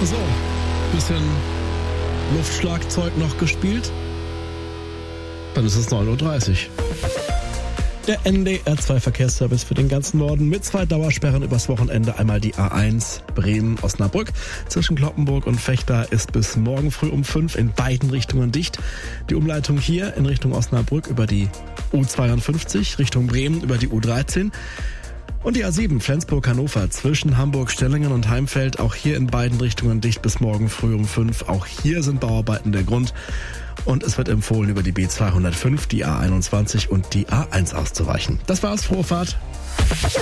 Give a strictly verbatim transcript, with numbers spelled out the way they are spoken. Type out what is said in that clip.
So, bisschen Luftschlagzeug noch gespielt. Dann ist es neun Uhr dreißig. Der N D R zwei Verkehrsservice für den ganzen Norden mit zwei Dauersperren übers Wochenende. Einmal die A eins Bremen-Osnabrück zwischen Cloppenburg und Vechta ist bis morgen früh um fünf in beiden Richtungen dicht. Die Umleitung hier in Richtung Osnabrück über die U zweiundfünfzig, Richtung Bremen über die U dreizehn. Und die A sieben Flensburg-Hannover zwischen Hamburg-Stellingen und Heimfeld, auch hier in beiden Richtungen dicht bis morgen früh um fünf. Auch hier sind Bauarbeiten der Grund. Und es wird empfohlen, über die B zweihundertfünf, die A einundzwanzig und die A eins auszuweichen. Das war's, frohe Fahrt.